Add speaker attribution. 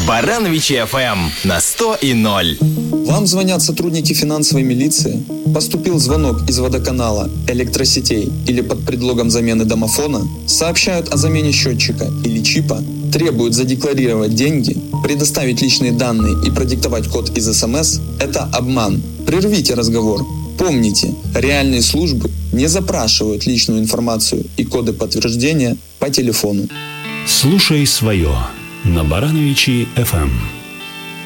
Speaker 1: Барановичи FM на 100,0.
Speaker 2: Вам звонят сотрудники финансовой милиции? Поступил звонок из водоканала, электросетей или под предлогом замены домофона? Сообщают о замене счетчика или чипа? Требуют задекларировать деньги, предоставить личные данные и продиктовать код из СМС? Это обман. Прервите разговор. Помните, реальные службы не запрашивают личную информацию и коды подтверждения по телефону.
Speaker 3: Слушай свое на Барановичи FM.